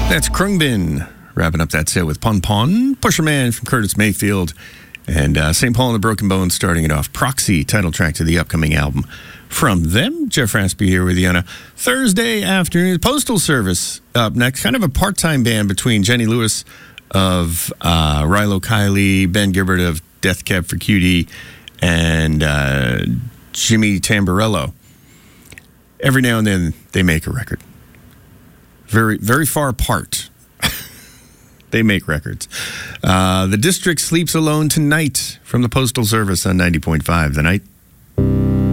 That's Krungbin wrapping up that set with Pon Pon, Pusherman from Curtis Mayfield, and St. Paul and the Broken Bones starting it off. Proxy, title track to the upcoming album from them. Jeff Raspy here with you on a Thursday afternoon. Postal Service up next, kind of a part-time band between Jenny Lewis of Rilo Kiley, Ben Gibbard of Death Cab for Cutie, and Jimmy Tamborello. Every now and then they make a record. Very, very far apart. They make records. The District sleeps alone tonight from the Postal Service on 90.5 The Night.